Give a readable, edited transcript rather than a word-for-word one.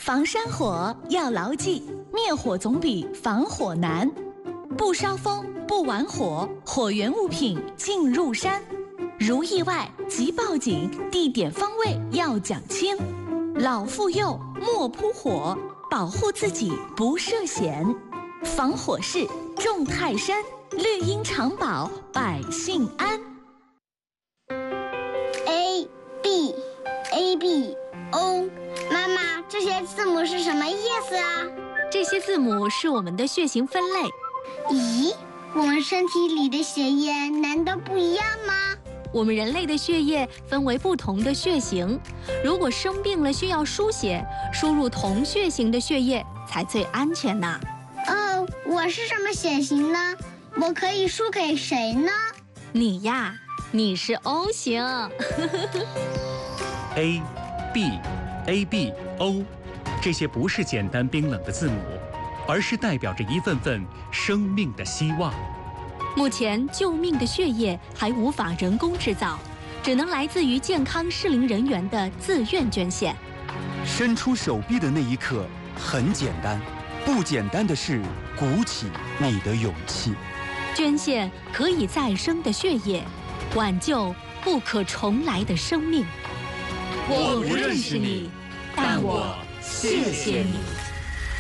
防山火要牢记，灭火总比防火难。不烧风，不玩火，火源物品进入山。如意外即报警，地点方位要讲清。老妇幼莫扑火，保护自己不涉险。防火势重泰山，绿荫常保百姓安。 A B A B O， 妈妈，这些字母是什么意思啊？ 这些字母是我们的血型分类。 咦，我们身体里的血液难道不一样吗？ 我们人类的血液分为不同的血型，如果生病了需要输血，输入同血型的血液才最安全呢。 哦，我是什么血型呢？我可以输给谁呢？ 你呀，你是 O 型。 A、B、A、B、O， 这些不是简单冰冷的字母，而是代表着一份份生命的希望。 目前救命的血液还无法人工制造，只能来自于健康适龄人员的自愿捐献。 伸出手臂的那一刻很简单，不简单的是鼓起你的勇气。 捐献可以再生的血液，挽救不可重来的生命。 我不认识你，但我谢谢你。